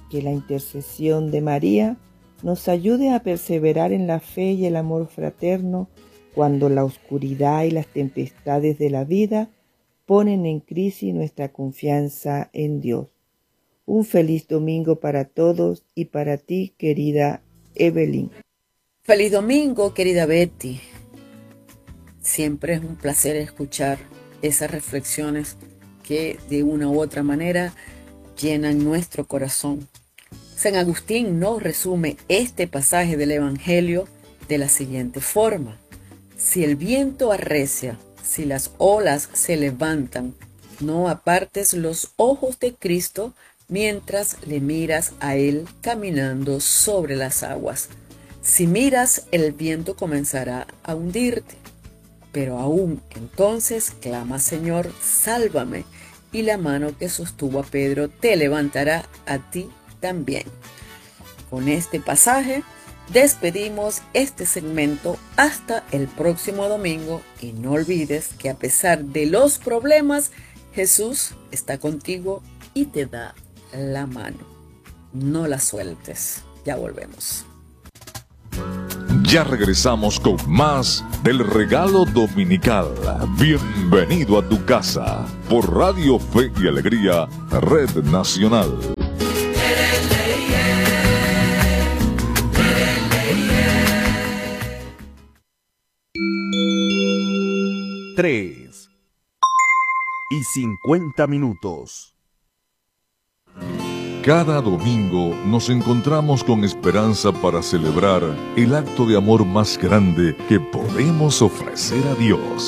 que la intercesión de María nos ayude a perseverar en la fe y el amor fraterno cuando la oscuridad y las tempestades de la vida ponen en crisis nuestra confianza en Dios. Un feliz domingo para todos y para ti, querida Evelyn. Feliz domingo, querida Betty. Siempre es un placer escuchar esas reflexiones que de una u otra manera llenan nuestro corazón. San Agustín nos resume este pasaje del Evangelio de la siguiente forma: si el viento arrecia, si las olas se levantan, no apartes los ojos de Cristo mientras le miras a Él caminando sobre las aguas. Si miras, el viento comenzará a hundirte. Pero aún entonces clama: Señor, sálvame, y la mano que sostuvo a Pedro te levantará a ti también. Con este pasaje despedimos este segmento hasta el próximo domingo, y no olvides que a pesar de los problemas, Jesús está contigo y te da la mano. No la sueltes. Ya volvemos. Ya regresamos con más del regalo dominical. Bienvenido a tu casa por Radio Fe y Alegría, Red Nacional. 3:50. Cada domingo nos encontramos con esperanza para celebrar el acto de amor más grande que podemos ofrecer a Dios.